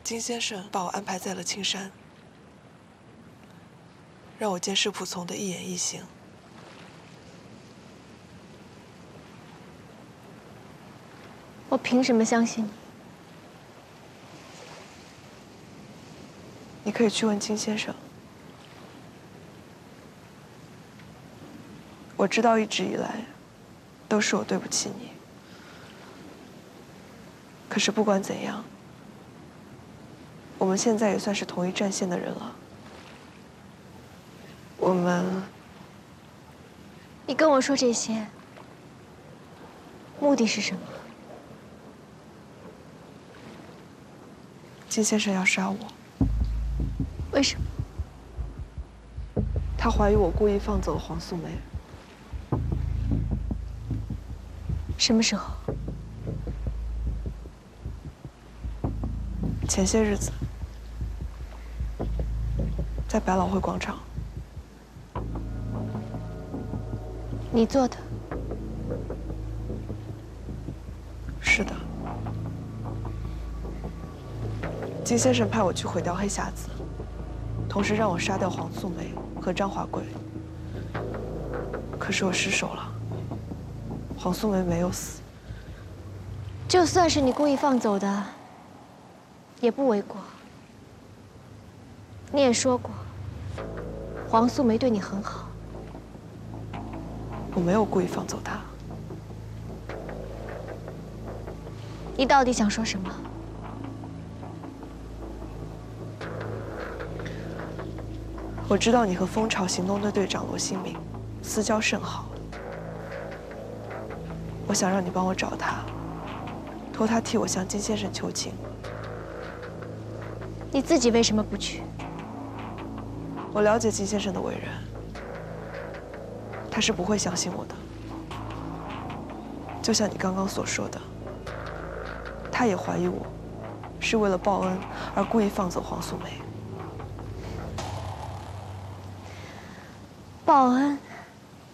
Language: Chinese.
金先生把我安排在了青山，让我监视仆从的一言一行。 我凭什么相信你？ 你可以去问金先生。我知道一直以来都是我对不起你，可是不管怎样，我们现在也算是同一战线的人了。我们…… 你跟我说这些，目的是什么？ 金先生要杀我。 为什么？ 他怀疑我故意放走了黄素梅。 什么时候？ 前些日子，在百老汇广场。 你做的？ 是的。金先生派我去毁掉黑匣子，同时让我杀掉黄素梅和张华贵。可是我失手了，黄素梅没有死。 就算是你故意放走的，也不为过。你也说过，黄素梅对你很好。 我没有故意放走她。 你到底想说什么？ 我知道你和蜂巢行动队队长罗新明私交甚好，我想让你帮我找他，托他替我向金先生求情。 你自己为什么不去？ 我了解金先生的为人，他是不会相信我的。就像你刚刚所说的，他也怀疑我是为了报恩而故意放走黄素梅。 报恩